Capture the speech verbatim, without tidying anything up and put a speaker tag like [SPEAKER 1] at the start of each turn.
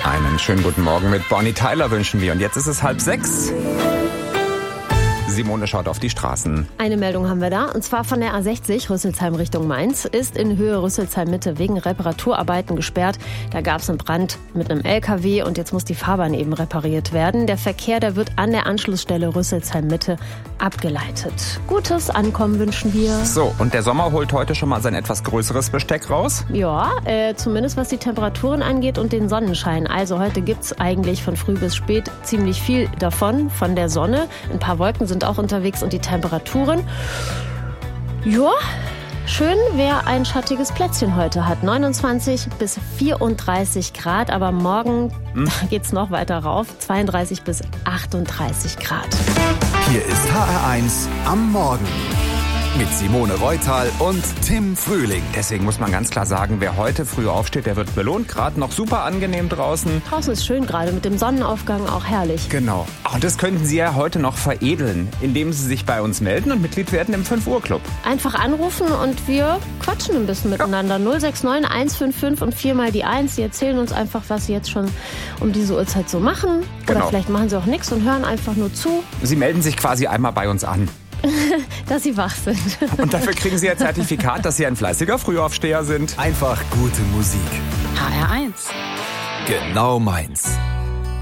[SPEAKER 1] Einen schönen guten Morgen mit Bonnie Tyler wünschen wir. Und jetzt ist es halb sechs. Simone schaut auf die Straßen.
[SPEAKER 2] Eine Meldung haben wir da, und zwar von der A sechzig, Rüsselsheim Richtung Mainz, ist in Höhe Rüsselsheim-Mitte wegen Reparaturarbeiten gesperrt. Da gab es einen Brand mit einem L K W und jetzt muss die Fahrbahn eben repariert werden. Der Verkehr, der wird an der Anschlussstelle Rüsselsheim-Mitte abgeleitet. Gutes Ankommen wünschen wir.
[SPEAKER 1] So, und der Sommer holt heute schon mal sein etwas größeres Besteck raus?
[SPEAKER 2] Ja, äh, zumindest was die Temperaturen angeht und den Sonnenschein. Also heute gibt's eigentlich von früh bis spät ziemlich viel davon, von der Sonne. Ein paar Wolken sind auch unterwegs und die Temperaturen. Ja, schön, wer ein schattiges Plätzchen heute hat. neunundzwanzig bis vierunddreißig Grad, aber morgen hm. da geht's noch weiter rauf. zweiunddreißig bis achtunddreißig Grad.
[SPEAKER 3] Hier ist H R eins am Morgen. Mit Simone Reutal und Tim Frühling.
[SPEAKER 1] Deswegen muss man ganz klar sagen, wer heute früh aufsteht, der wird belohnt. Gerade noch super angenehm draußen.
[SPEAKER 2] Draußen ist schön gerade, mit dem Sonnenaufgang auch herrlich.
[SPEAKER 1] Genau. Und das könnten Sie ja heute noch veredeln, indem Sie sich bei uns melden und Mitglied werden im fünf Uhr Club.
[SPEAKER 2] Einfach anrufen und wir quatschen ein bisschen miteinander. null sechs neun eins fünf fünf und viermal die eins. Sie erzählen uns einfach, was Sie jetzt schon um diese Uhrzeit so machen. Oder
[SPEAKER 1] genau.
[SPEAKER 2] Vielleicht machen Sie auch nichts und hören einfach nur zu.
[SPEAKER 1] Sie melden sich quasi einmal bei uns an.
[SPEAKER 2] Dass Sie wach sind.
[SPEAKER 1] Und dafür kriegen Sie ein Zertifikat, dass Sie ein fleißiger Frühaufsteher sind.
[SPEAKER 3] Einfach gute Musik.
[SPEAKER 4] H R eins.
[SPEAKER 3] Genau meins.